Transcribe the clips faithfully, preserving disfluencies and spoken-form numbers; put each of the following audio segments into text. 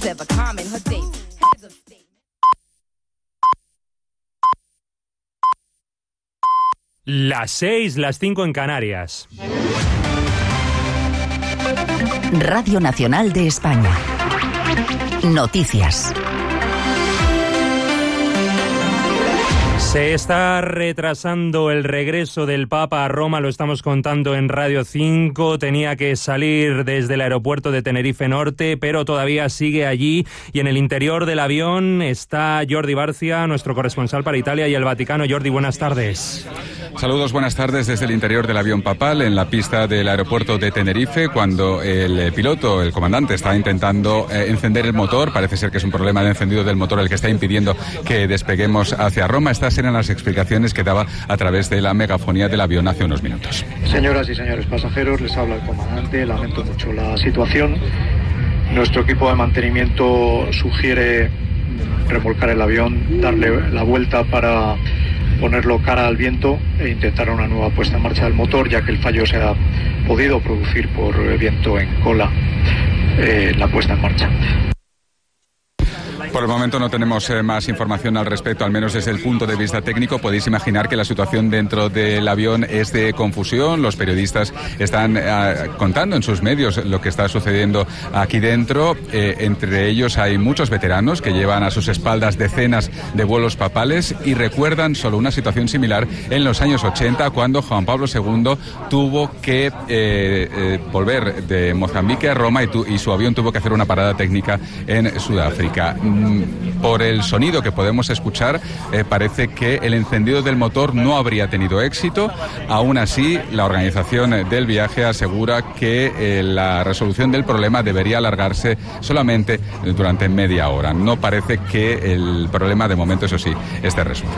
ever calm in her days. Las seis, las cinco en Canarias. Radio Nacional de España. Noticias. Se está retrasando el regreso del Papa a Roma, lo estamos contando en Radio cinco. Tenía que salir desde el aeropuerto de Tenerife Norte, pero todavía sigue allí. Y en el interior del avión está Jordi Barcia, nuestro corresponsal para Italia y el Vaticano. Jordi, buenas tardes. Saludos, buenas tardes desde el interior del avión papal en la pista del aeropuerto de Tenerife, cuando el piloto, el comandante, está intentando eh, encender el motor. Parece ser que es un problema de encendido del motor el que está impidiendo que despeguemos hacia Roma. Estas eran las explicaciones que daba a través de la megafonía del avión hace unos minutos. Señoras y señores pasajeros, les habla el comandante. Lamento mucho la situación. Nuestro equipo de mantenimiento sugiere remolcar el avión, darle la vuelta para ponerlo cara al viento e intentar una nueva puesta en marcha del motor, ya que el fallo se ha podido producir por viento en cola eh, en la puesta en marcha. Por el momento no tenemos eh, más información al respecto, al menos desde el punto de vista técnico. Podéis imaginar que la situación dentro del avión es de confusión. Los periodistas están eh, contando en sus medios lo que está sucediendo aquí dentro. Eh, entre ellos hay muchos veteranos que llevan a sus espaldas decenas de vuelos papales y recuerdan solo una situación similar en los años ochenta, cuando Juan Pablo segundo tuvo que eh, eh, volver de Mozambique a Roma y, tu, y su avión tuvo que hacer una parada técnica en Sudáfrica. Por el sonido que podemos escuchar, eh, parece que el encendido del motor no habría tenido éxito. Aún así, la organización del viaje asegura que eh, la resolución del problema debería alargarse solamente durante media hora. No parece que el problema, de momento, eso sí, esté resuelto.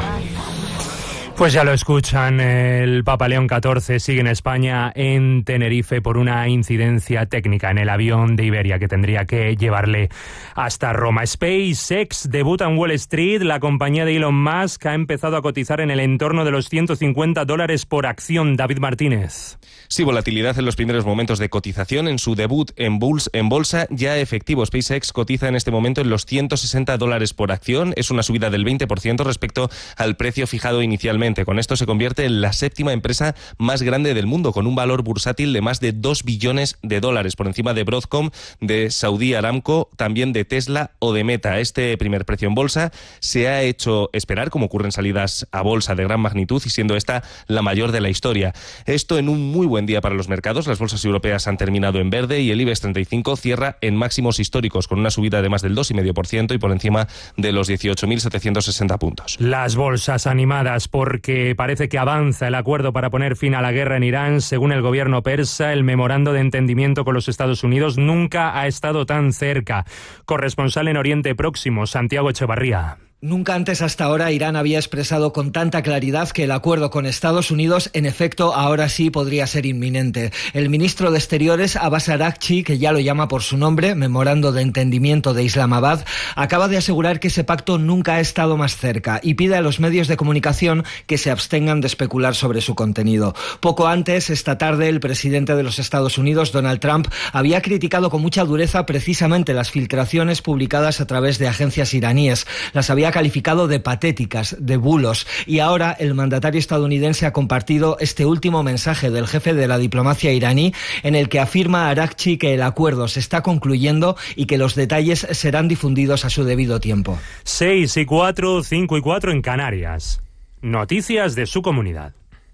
Pues ya lo escuchan, el Papa León catorce sigue en España, en Tenerife, por una incidencia técnica en el avión de Iberia que tendría que llevarle hasta Roma. SpaceX debuta en Wall Street. La compañía de Elon Musk ha empezado a cotizar en el entorno de los ciento cincuenta dólares por acción. David Martínez. Sí, volatilidad en los primeros momentos de cotización. En su debut en, buls, en bolsa ya efectivo, SpaceX cotiza en este momento en los ciento sesenta dólares por acción. Es una subida del veinte por ciento respecto al precio fijado inicialmente. Con esto se convierte en la séptima empresa más grande del mundo, con un valor bursátil de más de dos billones de dólares, por encima de Broadcom, de Saudi Aramco, también de Tesla o de Meta. Este primer precio en bolsa se ha hecho esperar, como ocurre en salidas a bolsa de gran magnitud, y siendo esta la mayor de la historia. Esto en un muy buen día para los mercados. Las bolsas europeas han terminado en verde y el IBEX treinta y cinco cierra en máximos históricos, con una subida de más del dos coma cinco por ciento y por encima de los dieciocho mil setecientos sesenta puntos. Las bolsas animadas por que parece que avanza el acuerdo para poner fin a la guerra en Irán. Según el gobierno persa, el memorando de entendimiento con los Estados Unidos nunca ha estado tan cerca. Corresponsal en Oriente Próximo, Santiago Echevarría. Nunca antes hasta ahora Irán había expresado con tanta claridad que el acuerdo con Estados Unidos, en efecto, ahora sí podría ser inminente. El ministro de Exteriores, Abbas Araghchi, que ya lo llama por su nombre, Memorando de Entendimiento de Islamabad, acaba de asegurar que ese pacto nunca ha estado más cerca y pide a los medios de comunicación que se abstengan de especular sobre su contenido. Poco antes, esta tarde, el presidente de los Estados Unidos, Donald Trump, había criticado con mucha dureza precisamente las filtraciones publicadas a través de agencias iraníes. Las había calificado de patéticas, de bulos, y ahora el mandatario estadounidense ha compartido este último mensaje del jefe de la diplomacia iraní, en el que afirma a Araghchi que el acuerdo se está concluyendo y que los detalles serán difundidos a su debido tiempo. seis y cuatro, cinco y cuatro en Canarias. Noticias de su comunidad.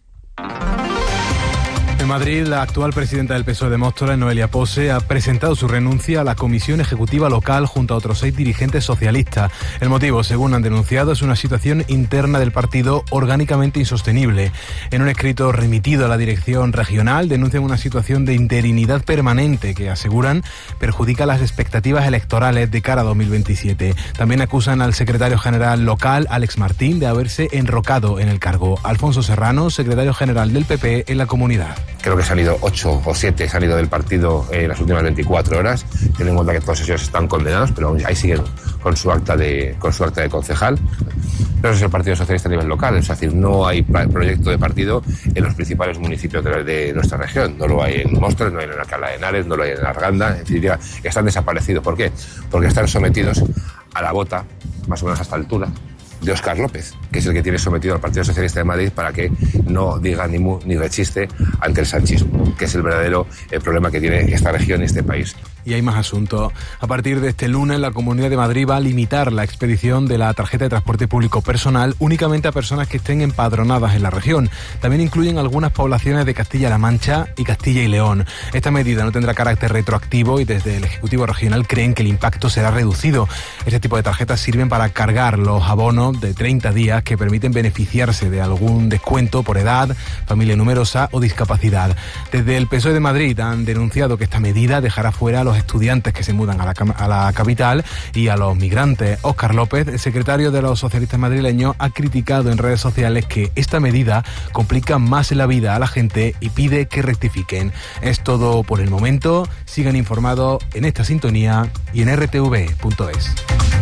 En Madrid, la actual presidenta del P S O E de Móstoles, Noelia Pose, ha presentado su renuncia a la Comisión Ejecutiva Local junto a otros seis dirigentes socialistas. El motivo, según han denunciado, es una situación interna del partido orgánicamente insostenible. En un escrito remitido a la dirección regional, denuncian una situación de interinidad permanente que, aseguran, perjudica las expectativas electorales de cara a dos mil veintisiete. También acusan al secretario general local, Alex Martín, de haberse enrocado en el cargo. Alfonso Serrano, secretario general del P P en la comunidad. creo que se han ido ocho o siete, se han ido del partido en las últimas veinticuatro horas. Teniendo en cuenta que todos ellos están condenados, pero ahí siguen con su acta de, con su acta de concejal. Pero es el Partido Socialista a nivel local, es decir, no hay proyecto de partido en los principales municipios de, de nuestra región. No lo hay en Móstoles, no lo hay en Alcalá de Henares, no lo hay en Arganda, en definitiva, están desaparecidos. ¿Por qué? Porque están sometidos a la bota, más o menos a esta altura, de Óscar López, que es el que tiene sometido al Partido Socialista de Madrid para que no diga ni mu ni rechiste ante el sanchismo, que es el verdadero el problema que tiene esta región y este país. Y hay más asuntos. A partir de este lunes, la Comunidad de Madrid va a limitar la expedición de la tarjeta de transporte público personal únicamente a personas que estén empadronadas en la región. También incluyen algunas poblaciones de Castilla-La Mancha y Castilla y León. Esta medida no tendrá carácter retroactivo y desde el Ejecutivo Regional creen que el impacto será reducido. Este tipo de tarjetas sirven para cargar los abonos de treinta días que permiten beneficiarse de algún descuento por edad, familia numerosa o discapacidad. Desde el P S O E de Madrid han denunciado que esta medida dejará fuera a los estudiantes que se mudan a la, a la capital y a los migrantes. Óscar López, el secretario de los socialistas madrileños, ha criticado en redes sociales que esta medida complica más la vida a la gente y pide que rectifiquen. Es todo por el momento. Sigan informados en esta sintonía y en r t v punto es.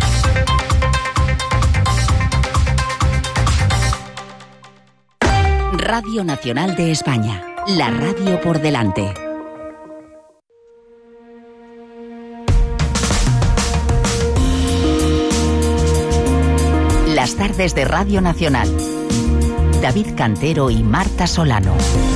Radio Nacional de España, la radio por delante. Las tardes de Radio Nacional. David Cantero y Marta Solano.